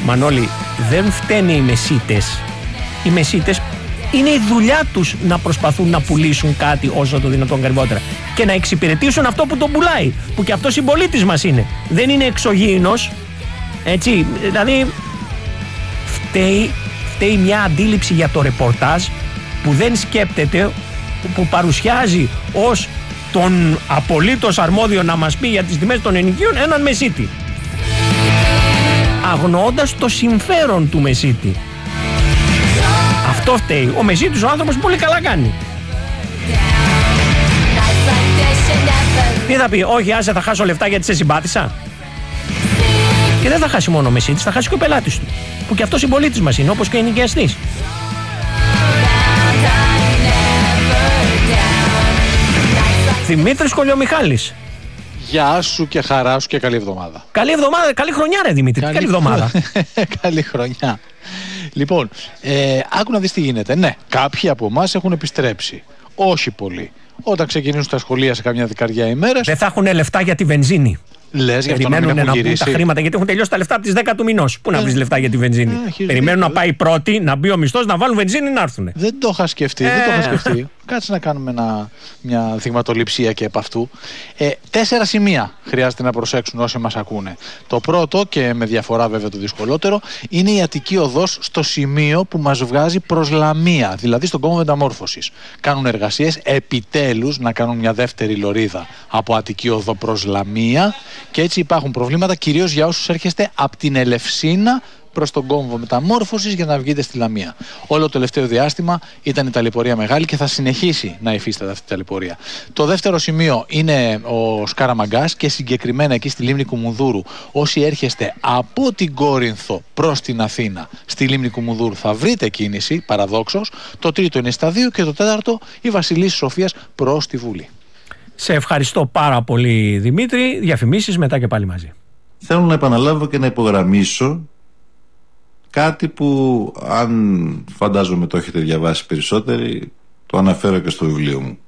Μανώλη, δεν φταίνε οι μεσίτες. Οι μεσίτες είναι η δουλειά τους να προσπαθούν να πουλήσουν κάτι όσο το δυνατόν ακριβότερα και να εξυπηρετήσουν αυτό που τον πουλάει, που και αυτός συμπολίτης μας είναι. Δεν είναι εξωγήινος, έτσι, δηλαδή φταίει μια αντίληψη για το ρεπορτάζ που δεν σκέπτεται, που παρουσιάζει ως τον απολύτως αρμόδιο να μας πει για τις τιμές των ενοικίων έναν μεσίτη, αγνοώντας το συμφέρον του μεσίτη. Αυτό φταίει. Ο μεσίτης ο άνθρωπος πολύ καλά κάνει. Τι θα πει, όχι άσε θα χάσω λεφτά γιατί σε συμπάθησα. Και δεν θα χάσει μόνο ο μεσίτης, θα χάσει και ο πελάτης του, που και αυτός συμπολίτης μας είναι, όπως και ο ενοικιαστής. Δημήτρης Κολιομιχάλης. Γεια σου και χαρά σου και καλή εβδομάδα. Καλή εβδομάδα, καλή χρονιά ρε Δημήτρη, καλή εβδομάδα. Καλή χρονιά. Λοιπόν, άκου να δεις τι γίνεται. Ναι, κάποιοι από εμάς έχουν επιστρέψει. Όχι πολλοί. Όταν ξεκινήσουν τα σχολεία σε καμιά δεκαριά ημέρες. Δεν θα έχουν λεφτά για τη βενζίνη. Λες, για αυτό να μην έχουν γυρίσει. Τα χρήματα, γιατί έχουν τελειώσει τα λεφτά από τις 10 του μηνός. Πού να βρεις λεφτά για τη βενζίνη. Περιμένουν να πάει πρώτη, να μπει ο μισθός, να βάλουν βενζίνη να έρθουν. Δεν το είχα σκεφτεί. Κάτσε να κάνουμε μια δειγματοληψία και επ' αυτού. 4 σημεία χρειάζεται να προσέξουν όσοι μας ακούνε. Το πρώτο, και με διαφορά βέβαια το δυσκολότερο, είναι η Αττική Οδός στο σημείο που μας βγάζει προς Λαμία, δηλαδή στον κόμβο μεταμόρφωσης. Κάνουν εργασίες, επιτέλους να κάνουν μια δεύτερη λωρίδα από Αττική Οδό προς Λαμία, και έτσι υπάρχουν προβλήματα κυρίως για όσους έρχεστε από την Ελευσίνα προς τον κόμβο μεταμόρφωσης για να βγείτε στη Λαμία. Όλο το τελευταίο διάστημα ήταν η ταλαιπωρία μεγάλη και θα συνεχίσει να υφίσταται αυτή η ταλαιπωρία. Το δεύτερο σημείο είναι ο Σκαραμαγκάς και συγκεκριμένα εκεί στη λίμνη Κουμουνδούρου. Όσοι έρχεστε από την Κόρινθο προς την Αθήνα, στη λίμνη Κουμουνδούρου θα βρείτε κίνηση, παραδόξως. Το τρίτο είναι στα 2 και το τέταρτο η Βασιλίσσης Σοφίας προς τη Βουλή. Σε ευχαριστώ πάρα πολύ Δημήτρη. Διαφημίσεις μετά και πάλι μαζί. Θέλω να επαναλάβω και να υπογραμμίσω κάτι που, αν φαντάζομαι το έχετε διαβάσει περισσότεροι, το αναφέρω και στο βιβλίο μου.